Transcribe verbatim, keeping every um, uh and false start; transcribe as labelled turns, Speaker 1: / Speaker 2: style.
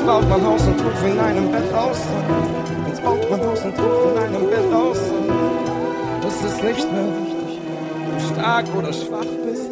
Speaker 1: Jetzt baut man Haus und Hof in einem Bett aus. Jetzt baut man Haus und Hof in einem Bett aus. Es ist nicht mehr wichtig, ob du stark oder schwach bist.